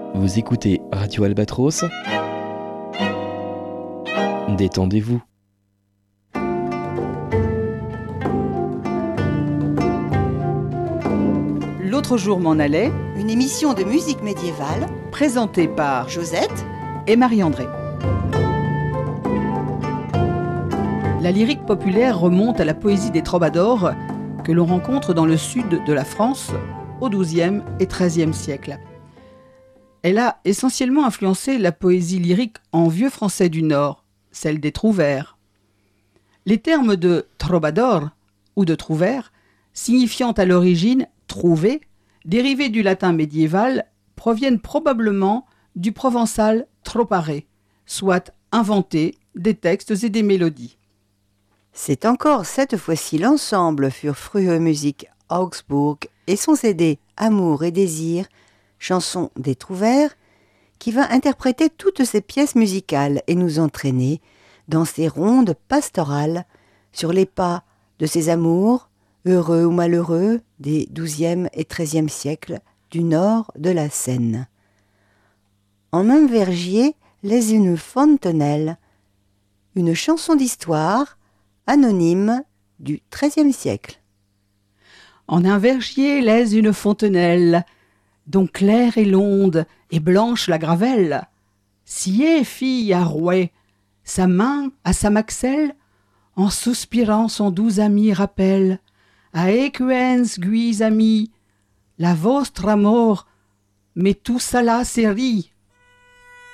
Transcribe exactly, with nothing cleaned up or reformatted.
Vous écoutez Radio Albatros. Détendez-vous. L'autre jour m'en allait, une émission de musique médiévale présentée par Josette et Marie-André. La lyrique populaire remonte à la poésie des troubadours que l'on rencontre dans le sud de la France au douzième et treizième siècle. Elle a essentiellement influencé la poésie lyrique en vieux français du Nord, celle des trouvères. Les termes de troubadour ou de trouvère, signifiant à l'origine trouver, dérivés du latin médiéval, proviennent probablement du provençal tropare, soit inventer des textes et des mélodies. C'est encore cette fois-ci l'ensemble für frühe Musik Augsburg et son C D Amour et désir, chanson des trouvères, qui va interpréter toutes ces pièces musicales et nous entraîner dans ces rondes pastorales sur les pas de ces amours, heureux ou malheureux, des douzième et treizième siècles du nord de la Seine. En même vergier, les une fontenelle, une chanson d'histoire anonyme du treizième siècle. En un vergier lèse une fontenelle, dont claire est l'onde et blanche la gravelle. Sciez, fille, à rouet, sa main à sa maxelle, en soupirant son doux ami rappelle, à équens guis ami, la vostre amour, mais tout ça là c'est ri.